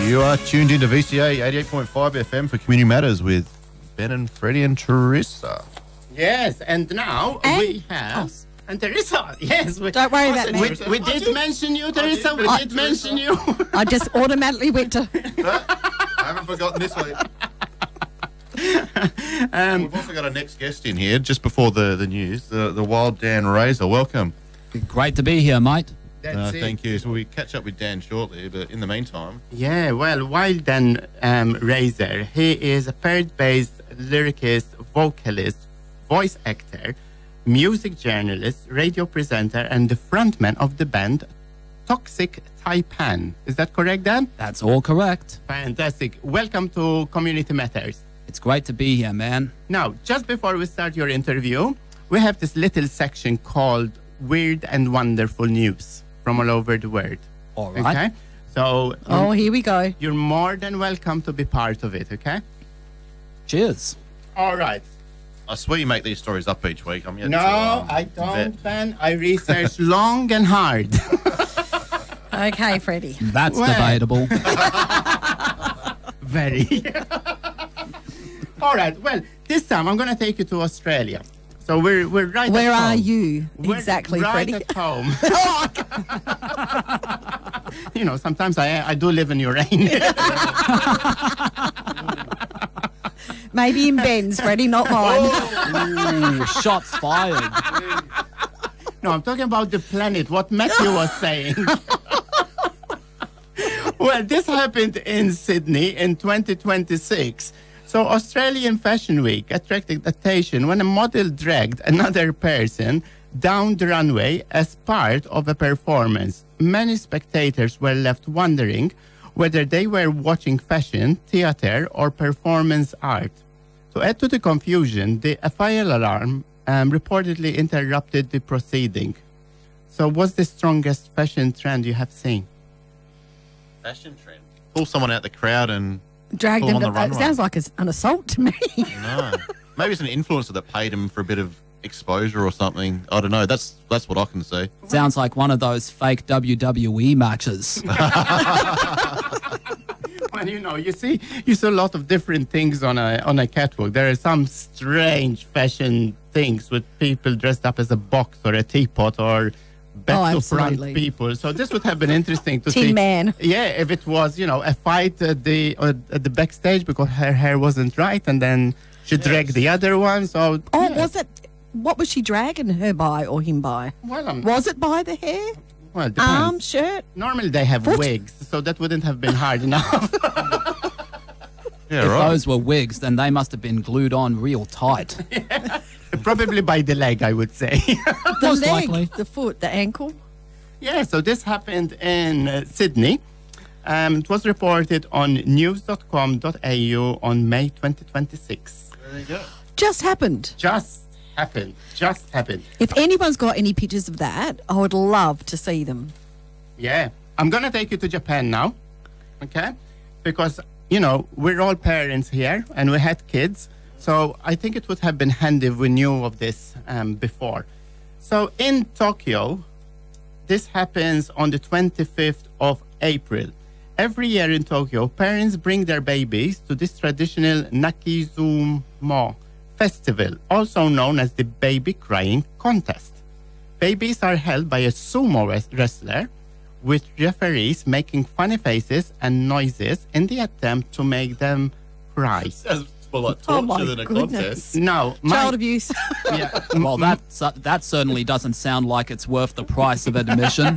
You are tuned into VCA 88.5 FM for Community Matters with Ben and Freddie and Teresa. Yes, and now we have... And Teresa, yes. Don't worry about me. We did mention you, Teresa. We did mention you. I just automatically went to... I haven't forgotten this one. We've also got our next guest in here just before the news, the Wild Dan Razor. Welcome. Great to be here, mate. That's it. Thank you. So we'll catch up with Dan shortly, but in the meantime... Yeah, well, Wild Dan Razor, he is a Perth-based lyricist, vocalist, voice actor, music journalist, radio presenter, and the frontman of the band Toxic Taipan. Is that correct, Dan? That's all correct. Fantastic. Welcome to Community Matters. It's great to be here, man. Now, just before we start your interview, we have this little section called Weird and Wonderful News from all over the world. All right. Okay? So, here we go. you're more than welcome to be part of it, okay? Cheers. All right. I swear you make these stories up each week. I'm yet No, to, I don't, Ben. I researched long and hard. Okay, Freddie. That's Well. debatable. Very. All right. Well, this time I'm going to take you to Australia. So we're right Where at home. are you We're exactly, right Freddie? at home. You know, sometimes I do live in Urania. Maybe in Ben's, Freddie, not mine. Ooh, shots fired. No, I'm talking about the planet, what Matthew was saying. Well, this happened in Sydney in 2026. So Australian Fashion Week attracted attention when a model dragged another person down the runway as part of a performance. Many spectators were left wondering whether they were watching fashion, theater, or performance art. To add to the confusion, the fire alarm reportedly interrupted the proceeding. So what's the strongest fashion trend you have seen? Fashion trend. Pull someone out the crowd and... Dragged Pull him. on the runway. Sounds like an assault to me. No. Maybe it's an influencer that paid him for a bit of exposure or something. I don't know. That's what I can say. Sounds like one of those fake WWE matches. Well, you know, you see a lot of different things on a catwalk. There are some strange fashion things with people dressed up as a box or a teapot or back to front absolutely. people. So this would have been interesting to Tin see. Man. Yeah, if it was, you know, a fight at the backstage because her hair wasn't right, and then she dragged the other one. So Was it? What was she dragging her by or him by? well, Was it by the hair, well, it depends. arm, shirt? Normally they have Foot? wigs, so that wouldn't have been hard enough. Yeah, If right. those were wigs, then they must have been glued on real tight. Probably by the leg, I would say. The Most leg, likely. the foot, the ankle. Yeah, so this happened in Sydney. It was reported on news.com.au on May 2026. There you go. Just happened. Just happened. If anyone's got any pictures of that, I would love to see them. Yeah. I'm going to take you to Japan now, okay? Because, you know, we're all parents here and we had kids. So I think it would have been handy if we knew of this before. So in Tokyo, this happens on the 25th of April. Every year in Tokyo, parents bring their babies to this traditional Nakizumo festival, also known as the baby crying contest. Babies are held by a sumo wrestler, with referees making funny faces and noises in the attempt to make them cry. Sounds more like Oh, torture my than a goodness. contest. No, Child abuse. yeah, Well, that certainly doesn't sound like it's worth the price of admission.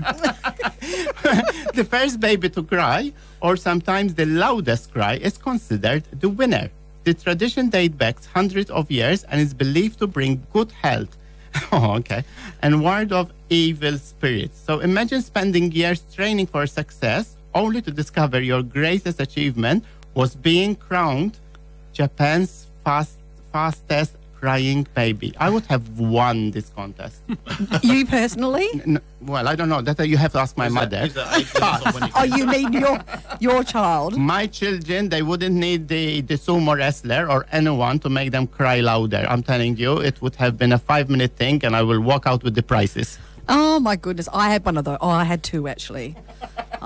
the first baby to cry, or sometimes the loudest cry, is considered the winner. The tradition dates back hundreds of years and is believed to bring good health. Oh, okay. And ward off evil spirits. So imagine spending years training for success only to discover your greatest achievement was being crowned Japan's fastest crying baby. I would have won this contest. You personally? Well, I don't know. That you have to ask my mother. Is that age limit on when you Oh, you mean your child? My children, they wouldn't need the sumo wrestler or anyone to make them cry louder. I'm telling you, it would have been a 5-minute thing and I will walk out with the prizes. Oh, my goodness. I had one of those. Oh, I had two, actually.